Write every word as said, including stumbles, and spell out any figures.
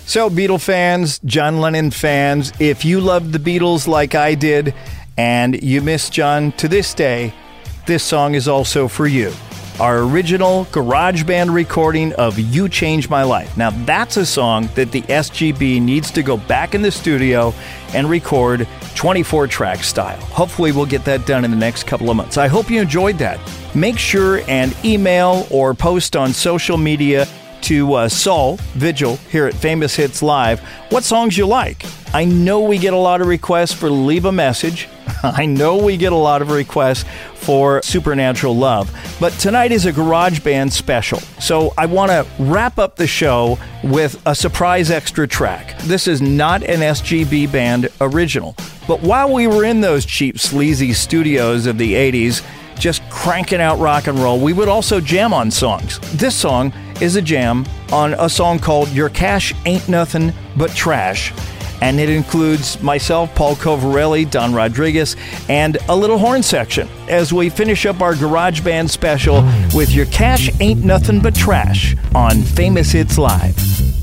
So, Beatle fans, John Lennon fans, if you loved the Beatles like I did and you miss John to this day, this song is also for you. Our original garage band recording of You Changed My Life. Now, that's a song that the S G B needs to go back in the studio and record twenty-four track style. Hopefully, we'll get that done in the next couple of months. I hope you enjoyed that. Make sure and email or post on social media to uh, Saul Vigil here at Famous Hits Live what songs you like. I know we get a lot of requests for Leave a Message. I know we get a lot of requests for Supernatural Love. But tonight is a garage band special. So I want to wrap up the show with a surprise extra track. This is not an S G B band original. But while we were in those cheap, sleazy studios of the eighties, just cranking out rock and roll, we would also jam on songs. This song is a jam on a song called Your Cash Ain't Nothing But Trash. And it includes myself, Paul Covarelli, Don Rodriguez, and a little horn section as we finish up our garage band special with Your Cash Ain't Nothing But Trash on Famous Hits Live.